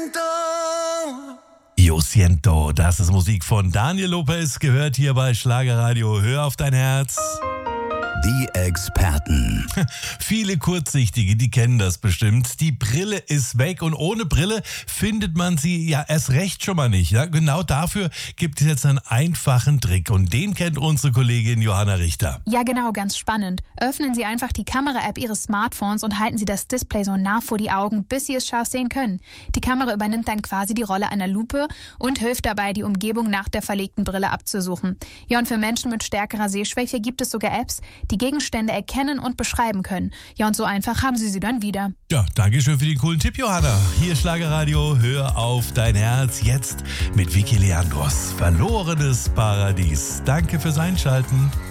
Yo siento, das ist Musik von Daniel Lopez, gehört hier bei Schlagerradio. Hör auf dein Herz. Die Experten. Viele Kurzsichtige, die kennen das bestimmt. Die Brille ist weg und ohne Brille findet man sie ja erst recht schon mal nicht. Ja? Genau dafür gibt es jetzt einen einfachen Trick und den kennt unsere Kollegin Johanna Richter. Ja genau, ganz spannend. Öffnen Sie einfach die Kamera-App Ihres Smartphones und halten Sie das Display so nah vor die Augen, bis Sie es scharf sehen können. Die Kamera übernimmt dann quasi die Rolle einer Lupe und hilft dabei, die Umgebung nach der verlegten Brille abzusuchen. Ja, und für Menschen mit stärkerer Sehschwäche gibt es sogar Apps, die Gegenstände erkennen und beschreiben können. Ja, und so einfach haben Sie sie dann wieder. Ja, danke schön für den coolen Tipp, Johanna. Hier Schlagerradio, hör auf dein Herz. Jetzt mit Vicky Leandros. Verlorenes Paradies. Danke fürs Einschalten.